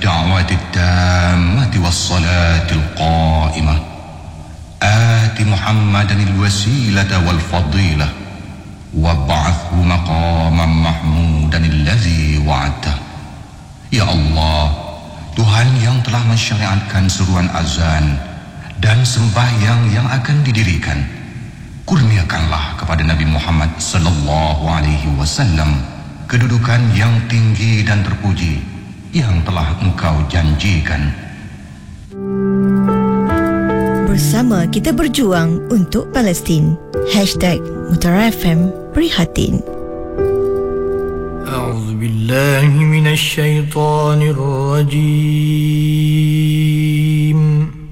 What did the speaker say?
الدعوة التامة والصلاة القائمة آت محمدا الوسيلة والفضيلة وابعثه مقاما محمودا الذي وعدته. Ya Allah, Tuhan yang telah mensyariatkan seruan azan dan sembahyang yang akan didirikan, kurniakanlah kepada Nabi Muhammad sallallahu alaihi wasallam kedudukan yang tinggi dan terpuji yang telah Engkau janjikan. Bersama kita berjuang untuk Palestin. #Mutara FM Prihatin. أعوذ بالله من الشيطان الرجيم